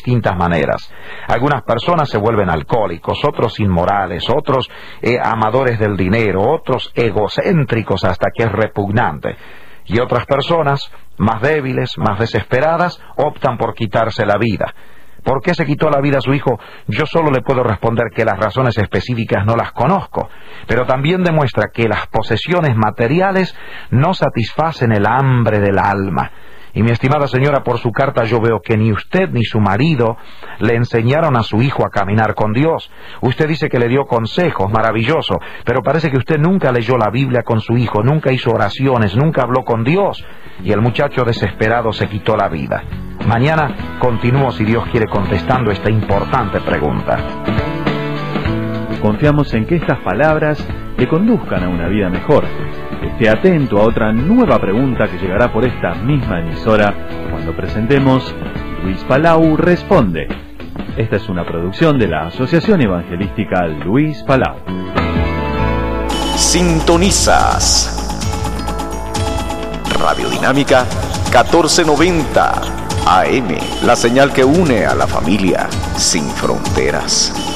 distintas maneras. Algunas personas se vuelven alcohólicos, otros inmorales, otros amadores del dinero, otros egocéntricos hasta que es repugnante. Y otras personas, más débiles, más desesperadas, optan por quitarse la vida. ¿Por qué se quitó la vida a su hijo? Yo solo le puedo responder que las razones específicas no las conozco, pero también demuestra que las posesiones materiales no satisfacen el hambre del alma. Y mi estimada señora, por su carta yo veo que ni usted ni su marido le enseñaron a su hijo a caminar con Dios. Usted dice que le dio consejos, maravilloso, pero parece que usted nunca leyó la Biblia con su hijo, nunca hizo oraciones, nunca habló con Dios, y el muchacho desesperado se quitó la vida. Mañana continúo, si Dios quiere, contestando esta importante pregunta. Confiamos en que estas palabras le conduzcan a una vida mejor. Esté atento a otra nueva pregunta que llegará por esta misma emisora cuando presentemos Luis Palau Responde. Esta es una producción de la Asociación Evangelística Luis Palau. Sintonizas Radio Dinámica 1490 AM, la señal que une a la familia sin fronteras.